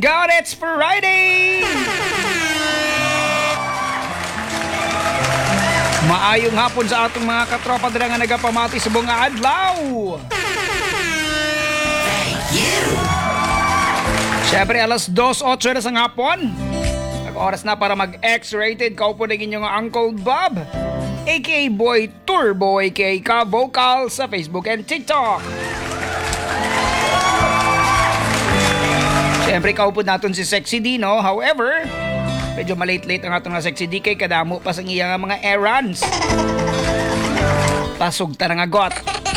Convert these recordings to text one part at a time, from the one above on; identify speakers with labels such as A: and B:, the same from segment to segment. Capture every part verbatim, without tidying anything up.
A: God, it's Friday! Maayong hapon sa atong mga katropa dira nga nagapamati sa buong adlaw.
B: Thank you!
A: Siyempre, alas dos otso na sa hapon. Nag-oras na para mag-X-rated. Kaupo na inyong Uncle Bob, a k a. Boy Turbo, a k a. Ka-Vocal sa Facebook and TikTok. Siyempre, kaupo natin si Sexy D, no? However, medyo malate-late ang atong nga Sexy D kay kadamo pa sa iya mga errands. Pasog ta nga got.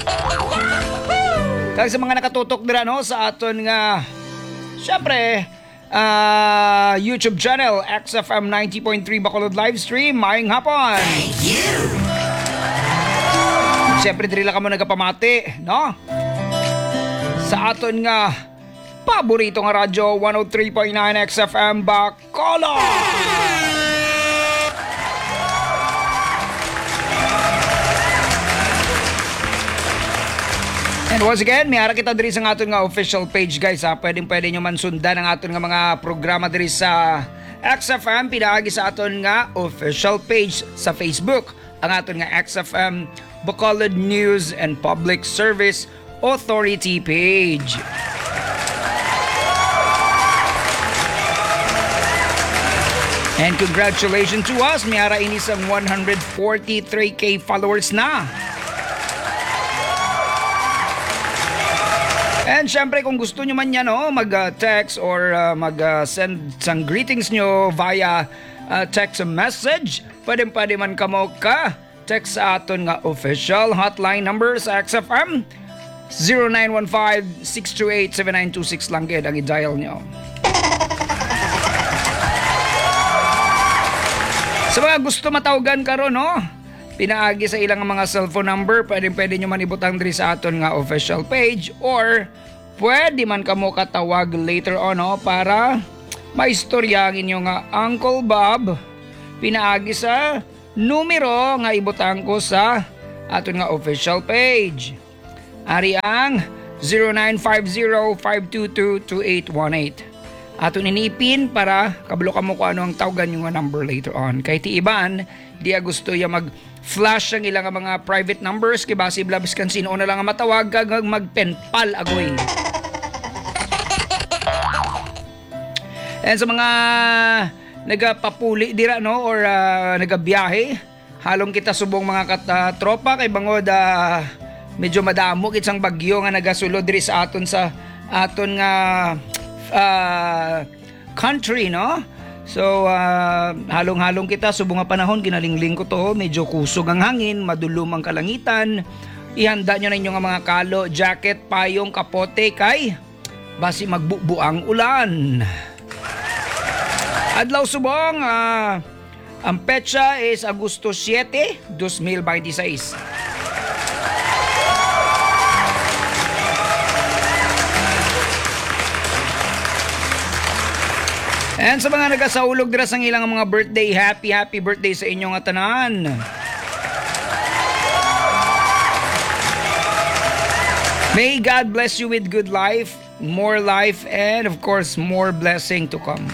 A: Kaya sa mga nakatutok dira no sa aton nga syempre uh, YouTube channel X F M ninety point three Bacolod Livestream, maayong hapon.
B: Thank you!
A: Syempre diri lang kamo nagapamati, no? Sa aton nga paborito nga radyo one oh three point nine X F M Bacolod. And once again, may ara kita diri sa aton nga official page guys ha. Pwedeng pwede nyo man sundan ang aton nga mga programa diri sa X F M. Pinaagi sa aton nga official page sa Facebook. Ang aton nga X F M Bacolod News and Public Service Authority page. And congratulations to us, may ara inis ang one hundred forty-three K followers na. And syempre kung gusto nyo man yan, no, mag-text or uh, mag-send uh, sang greetings nyo via uh, text message, pwede pwede man kamo ka text sa aton nga official hotline number sa X F M zero nine one five, six two eight, seven nine two six lang gid ang i-dial nyo. Sa mga gusto matawagan karon, no, pinaagi sa ilang mga cellphone number, pwede pwede nyo man ibutang diri sa aton nga official page or pwede man kamo katawag later on, no, para maistorya ang inyo nga Uncle Bob. Pinaagi sa numero nga ibutang ko sa aton nga official page. Ari ang zero nine five zero, five two two, two eight one eight. Aton inipin para kabalo kamo kung ano ang tawagan yung number later on. Kay ti iban, di gusto ya mag-flash ang ilang mga private numbers kay basi blabis kan sino na lang ang matawag kag magpenpal agoy. And sa mga nagapapuli dira no or uh, nagabiyahe, halong kita subong mga katropa kay bangod uh, medyo madamo kitsang bagyo nga nagasulod diri sa aton sa aton nga uh, country, no? So uh, halong-halong kita subong nga panahon ginalingling ko to, medyo kusog ang hangin, madulom ang kalangitan. Ihanda nyo na inyong mga kalo, jacket, payong, kapote kay basi magbubuang ulan. Adlaw subong, uh, ang petsa is Agosto siete, twenty twenty-six. And sa mga nagasaulog dira sang ilang mga birthday, happy happy birthday sa inyong tanan. May God bless you with good life, more life, and of course more blessing to come.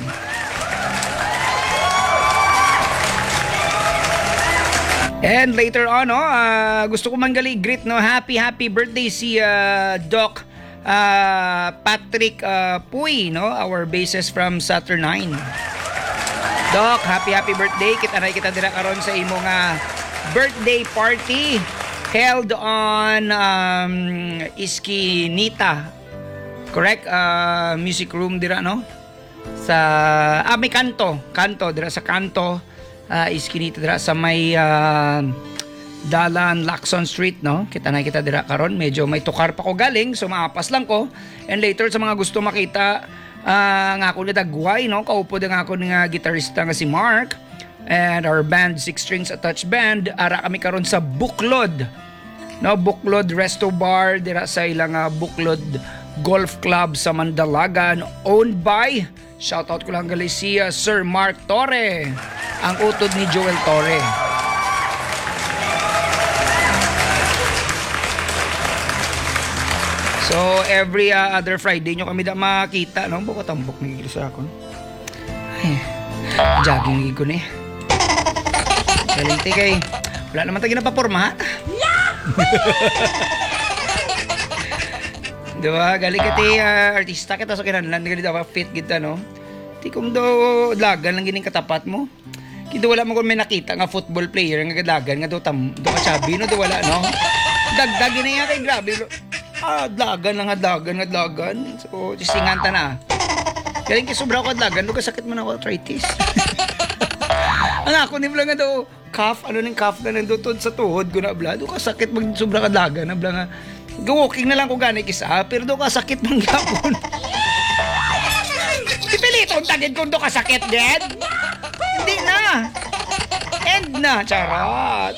A: And later on, no, uh, gusto ko man gali greet, no, happy happy birthday si uh, Doc Uh, Patrick uh, Puy, no, our bassist from Saturnine. Doc, happy happy birthday. Kita na kita dira karon sa imong uh, birthday party held on um, Iskinita. Correct? Uh, music room dira, no? Sa ah may kanto, kanto dira sa kanto uh, Iskinita dira sa may uh, Dalan Lacson Street, no? Kita na kita dira karon, medyo may tukar pa ko galing, so maapas lang ko. And later sa mga gusto makita uh, nga ako ni Dagway, no? Kaupo din ako nga gitarista nga si Mark and our band Six Strings Attached Band. Ara kami karon sa Buklod, no? Buklod Resto Bar dira sa ilang uh, Buklod Golf Club sa Mandalagan, owned by, shoutout ko lang gali si uh, Sir Mark Torre, ang utod ni Joel Torre. So every uh, other Friday nyo kami da makita, no? Buka tambok ni sa ako. Ay, jogging ko ni. Galinti kay wala naman tayo napaporma. Diba? Galing ka ti uh, artista kita so kinanlan gali daw fit kita, no? Ti kung do lagan lang gining katapat mo. Kito wala mo kung may nakita nga football player nga dagan nga do tam do kasabi no do wala, no? Dagdag na yan kay grabe. Ah, dagan lang nga dagan nga dagan. So tisingan ta na. Galing kay sobra ko dagan do kasakit man ako arthritis. Ang ako ni bla nga do calf ano ning calf na nandutod sa tuhod ko na bla do kasakit mag sobra ka dagan na bla nga. Go-walking na lang ko gani kisa, pero do ka sakit mang gapon. Ipilito ang tagid kung do ka sakit, Dad. Hindi na. End na, charot.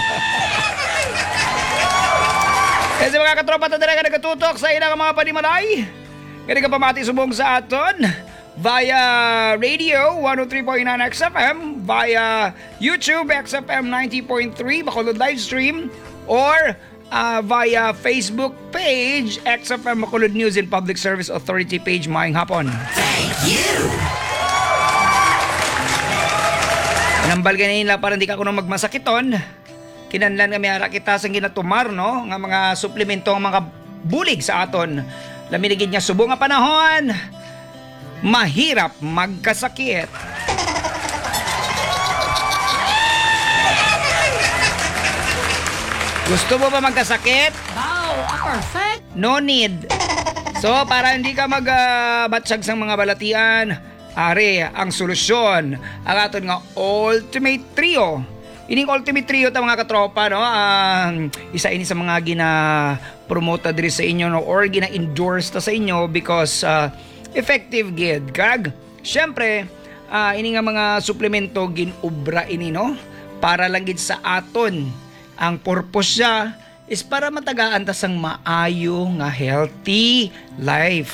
A: Kasi mga katropa ta dira ka nagatutok sa ilang mga panimalay. Kani ka pamati subong sa aton via radio one oh three point nine X F M, via YouTube X F M ninety point three, Bacolod live stream, or Uh, via Facebook page, X F M Bacolod News and Public Service Authority page, maayong hapon.
B: Thank you!
A: Nambal ganyan nila para hindi ka kuno magmasakiton. Kinanlan kami ara kita sa ginatumar, no? Nga mga suplemento, ang mga bulig sa aton. Laminigid niya subo nga panahon. Mahirap magkasakit. Gusto mo ba magkasakit?
B: Wow, perfect!
A: No need. So, para hindi ka magbatsyag uh, sa mga balatian, are, ang solusyon, ang aton nga Ultimate Trio. Ining Ultimate Trio ta mga katropa, no? Um, isa ini sa mga gina-promote diri sa inyo, no? Or gina-endorse ta sa inyo because uh, effective gid. Kag, syempre, uh, ini nga mga suplemento ginubra ini, no? Para lang gid sa aton. Ang purpose siya is para matagaan ta sang maayo nga healthy life.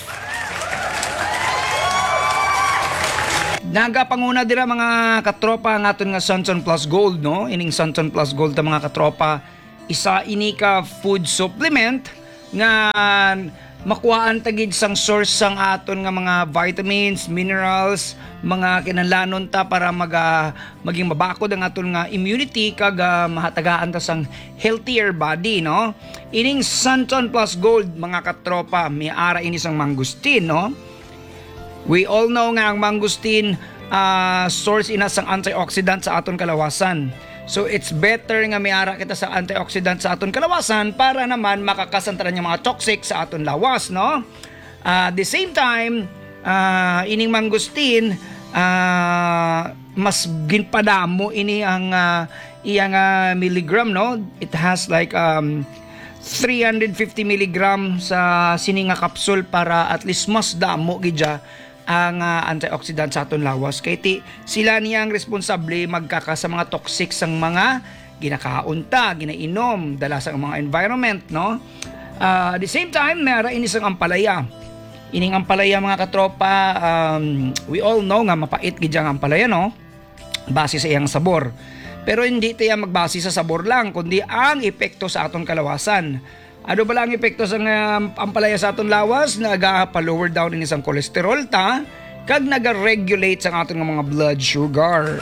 A: Nagapanguna dira mga katropa ang aton nga Sunson Plus Gold, no? Ining Sunson Plus Gold ta mga katropa, isa ini ka food supplement nga makuhaan tagid sang source sang aton nga mga vitamins, minerals, mga kinahanglanon ta para mag uh, maging mabakod ang aton nga immunity kag uh, mahatagaan ta sang healthier body, no? Ining Sunton Plus Gold mga katropa, may ara ini sang mangustin, no? We all know nga ang mangustin uh, source ina sang antioxidant sa aton kalawasan. So it's better nga may ara kita sa antioxidant sa aton kalawasan para naman makakasantaran yung mga toxic sa aton lawas, no? Uh, at the same time, uh, ining mangustin, uh, mas ginpadamo ini ang uh, iyang uh, milligram, no? It has like um, three hundred fifty milligram sa sininga kapsul para at least mas damo gidya ang uh, antioxidant sa aton lawas. Kay ti sila niyang responsable magkaka sa mga toxic sang mga ginakaunta, ginainom dala sa mga environment, no? Uh, at the same time, mayroon ini sang ampalaya. Ining ampalaya mga katropa, um, we all know nga mapait gid ang ampalaya, no? Base sa iyang sabor. Pero hindi tayo magbase sa sabor lang, kundi ang epekto sa aton kalawasan. Ano ba lang ang epekto sa uh, ampalaya sa aton lawas? Naga-lower down in isang kolesterol ta, kag naga-regulate sa aton mga blood sugar.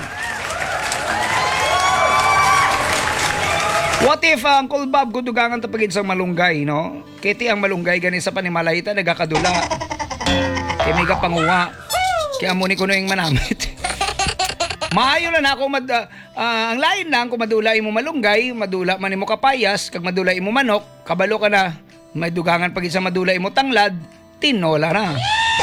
A: What if uh, Uncle Bob gudugangan tapagid sa malunggay, no? Kiti ang malunggay gani sa panimalay ta nagakadula. Kaya may kapanguha. Kaya muni ko na yung manamit. Maayo lang ako mad uh, uh, ang lain lang kung madulay mo malunggay, madula man imo kapayas, kag madulay mo manok, kabalo ka na. May dugangan pag isa madulay mo tanglad, tinola na.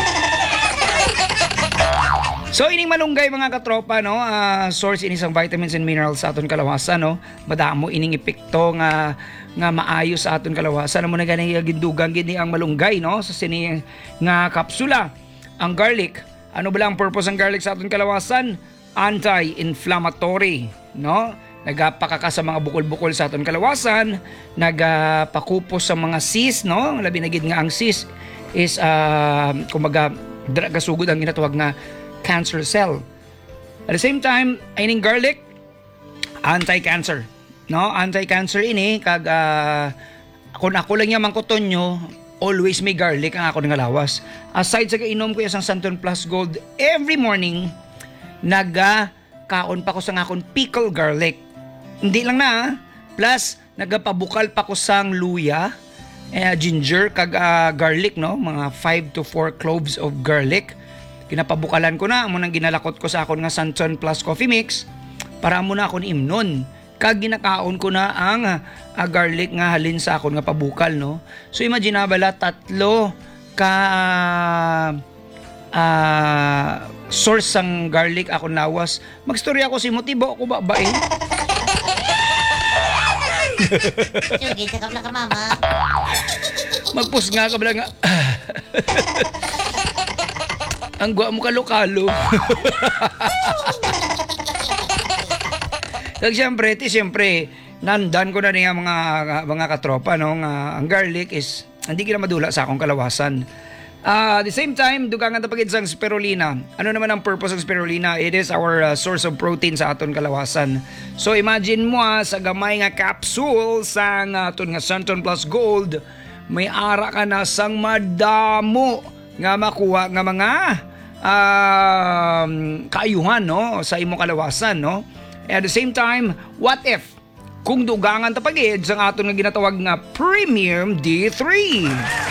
A: So ining malunggay mga katropa, no, uh, source ini sang vitamins and minerals sa aton kalawasan, no. Madamo ining epekto nga nga maayo sa aton kalawasan. Amo na gani gindugang gini ang malunggay, no, sa sini nga kapsula. Ang garlic, ano ba lang ang purpose ng garlic sa aton kalawasan? Anti-inflammatory, no? Nagapakaka sa mga bukol-bukol sa aton kalawasan, nagapakupos sa mga cyst, no? Labi na gid nga ang cyst is uh, kumaga gasugod ang ginatawag nga cancer cell. At the same time, ining garlic anti-cancer, no? Anti-cancer ini kag uh, kung ako lang yaman kuton nyo, always may garlic ang ako nga lawas. Aside sa kainom ko isang Santon Plus Gold every morning, naga kaon pa ko sa akong pickle garlic. Hindi lang na, ah. Plus nagapabukal pa ko sang luya, eh, ginger kag uh, garlic, no, mga five to four cloves of garlic. Kinapabukalan ko na amo nang ginalakot ko sa akon nga Santon Plus Coffee Mix para amo na akon imnon. Kag ginakaon ko na ang uh, garlic nga halin sa akon nga pabukal, no. So imagine na bala tatlo ka uh, source sang garlic akon lawas. Magstorya ako si motibo ako ba ba eh.
B: Sige, sakap lang ka, mama.
A: Magpus nga ka bala nga. Ang gwa mo kalo-kalo. Kag siyempre, ti siyempre, nandan ko na niya mga mga katropa, no, nga ang garlic is hindi kina madula sa akong kalawasan. Uh, at the same time, dugangan tapagid sang spirulina. Ano naman ang purpose ng spirulina? It is our uh, source of protein sa aton kalawasan. So imagine mo ah, sa gamay nga capsule sang aton nga Santon Plus Gold, may ara ka na sang madamo nga makuha nga mga uh, kaayuhan, no, sa imong kalawasan, no. At the same time, what if kung dugangan tapagid sang aton nga ginatawag nga Premium D three?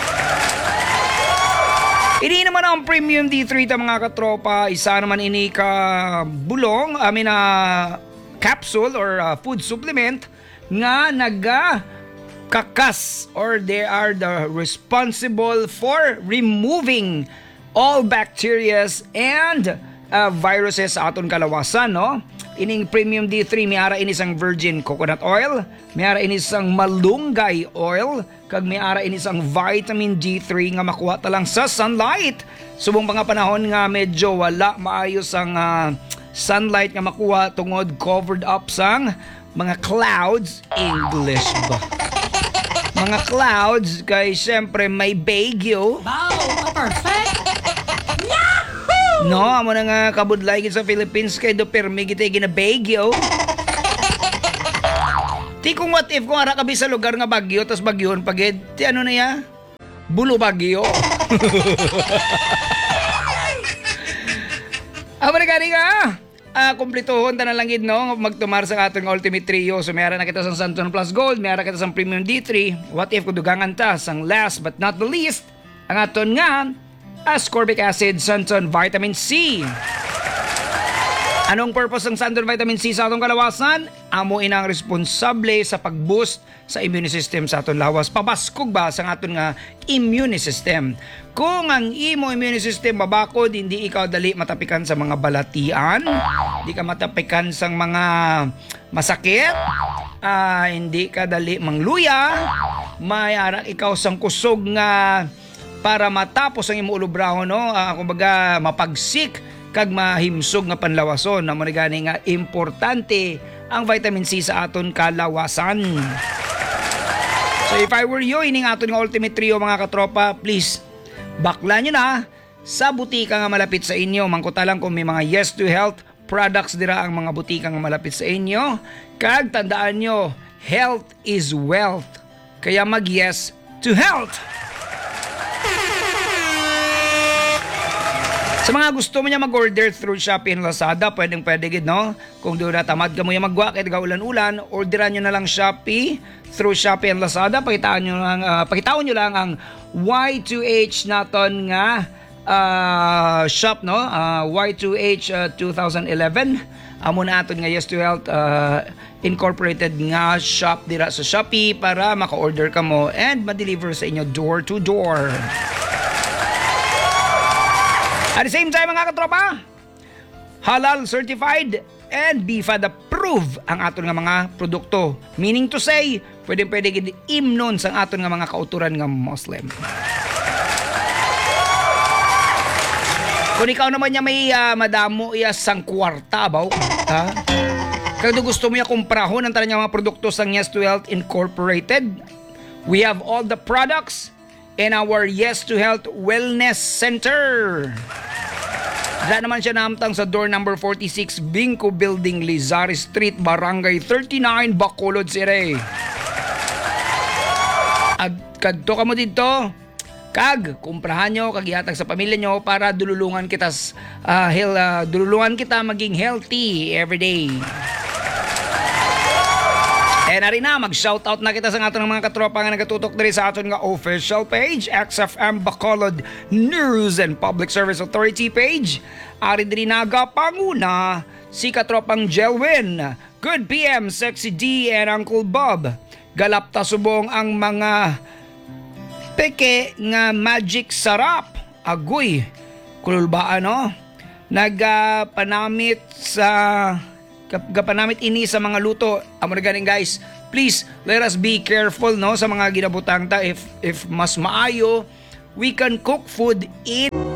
A: Ini naman ang Premium D three ta mga katropa, isa naman ini ka bulong, I mean uh, capsule or uh, food supplement nga naga kakas or they are the responsible for removing all bacterias and uh, viruses sa aton kalawasan, no? Ining Premium D three may ara ini sang virgin coconut oil, may ara ini sang malunggay oil, kag may ara ini sang vitamin D three nga makuha ta lang sa sunlight. Subong pa nga panahon nga medyo wala maayos ang uh, sunlight nga makuha tungod covered up sang mga clouds, English ba? Mga clouds kay syempre may bagyo.
B: Wow, ka-perfect.
A: No, amo na nga kabudlay gid sa Philippines kay do permi gid gina bagyo. Ti kung what if kung ara ka sa lugar nga bagyo tas bagyon pagid, ti ano na ya? Bulo bagyo. Amo na gani nga. Ah, kumplituhon ta na lang gid, no, magtumar sa aton nga Ultimate Trio. So mayara na kita sang Santon Plus Gold, mayara kita sang Premium D three. What if kudugangan ta sang last but not the least, ang aton nga ascorbic acid Santon Vitamin C. Anong purpose ng Santon Vitamin C sa atong kalawasan? Amo inang responsable sa pag-boost sa immune system sa aton lawas. Pabaskog ba sa aton nga immune system? Kung ang imo immune system mabakod, hindi ikaw dali matapikan sa mga balatian, hindi ka matapikan sa mga masakit, uh, hindi ka dali mangluya, may arak ikaw sang kusog nga para matapos ang imo ulubrahon, no, uh, kumbaga mapagsik kag mahimsog nga panlawason. Amo ni gani nga importante ang vitamin C sa aton kalawasan. So if I were you, ining aton nga Ultimate Trio mga katropa, please bakla nyo na sa butika nga malapit sa inyo. Mangkuta lang kung may mga Yes to Health products dira ang mga butika nga malapit sa inyo. Kag tandaan nyo, health is wealth. Kaya mag-yes to health! Sa mga gusto mo niya mag-order through Shopee and Lazada, pwedeng pwede gid, no? Kung doon na tamad ka mo yung magwa, kahit ulan-ulan, orderan nyo na lang Shopee through Shopee and Lazada. Pakitaan nyo lang, uh, pakitaan nyo lang ang Y two H naton nga uh, shop, no? Uh, Y two H uh, twenty eleven. Amo na aton nga Yes to Health uh, Incorporated nga shop dira sa Shopee para maka-order ka mo and ma-deliver sa inyo door to door. At the same time mga katropa, halal certified and B F A D approved ang aton nga mga produkto. Meaning to say, pwede pwede gid imnon sang aton nga mga kauturan nga Muslim. Kung ikaw naman niya may uh, madamo iya sang kwarta baw, ha? Kaya gusto mo ya kumprahon ang tanan mga produkto sang Yes to Health Incorporated, we have all the products in our Yes to Health Wellness Center. Diyan naman siya namtang sa door number forty-six, Bingco Building, Lizares Street, Barangay thirty-nine, Bacolod City. Ag kadto ka mo dito, Kag kumprahan nyo, kag ihatag sa pamilya nyo para dululungan kita s- ah, hel, ah, dululungan kita maging healthy everyday. Eh na rin na, mag-shoutout na kita sa aton ng mga katropa nga nagatutok diri sa aton nga official page, X F M Bacolod News and Public Service Authority page. Ari diri nagapanguna si katropang Jelwin, Good P M, Sexy D and Uncle Bob. Galapta subong ang mga peke nga magic sarap. Agoy, kululbaan no? Nagpanamit sa gapanamit ini sa mga luto. Amo na ganing guys, please let us be careful no sa mga ginabutang ta. If if mas maayo, we can cook food in